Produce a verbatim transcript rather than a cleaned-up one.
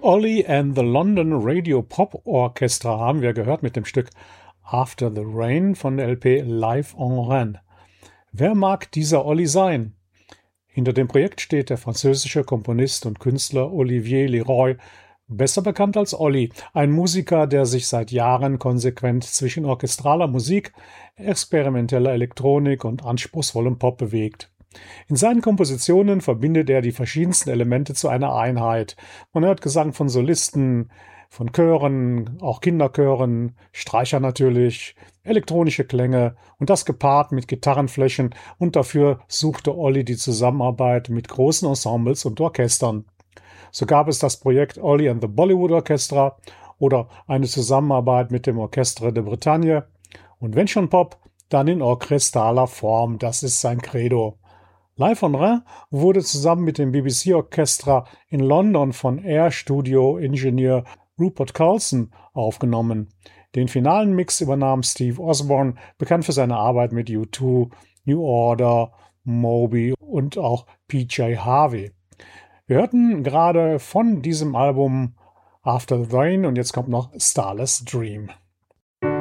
Ollie and the London Radio Pop Orchestra haben wir gehört mit dem Stück After the Rain von der L P Live en Rennes. Wer mag dieser Ollie sein? Hinter dem Projekt steht der französische Komponist und Künstler Olivier Leroy, besser bekannt als Ollie, ein Musiker, der sich seit Jahren konsequent zwischen orchestraler Musik, experimenteller Elektronik und anspruchsvollem Pop bewegt. In seinen Kompositionen verbindet er die verschiedensten Elemente zu einer Einheit. Man hört Gesang von Solisten, von Chören, auch Kinderchören, Streicher natürlich, elektronische Klänge und das gepaart mit Gitarrenflächen, und dafür suchte Ollie die Zusammenarbeit mit großen Ensembles und Orchestern. So gab es das Projekt Ollie and the Bollywood Orchestra oder eine Zusammenarbeit mit dem Orchestre de Bretagne. Und wenn schon Pop, dann in orchestraler Form, das ist sein Credo. Live en Rennes wurde zusammen mit dem B B C-Orchestra in London von Air-Studio-Ingenieur Rupert Carlson aufgenommen. Den finalen Mix übernahm Steve Osborne, bekannt für seine Arbeit mit U zwei, New Order, Moby und auch P J Harvey. Wir hörten gerade von diesem Album After the Rain und jetzt kommt noch Starless Dream.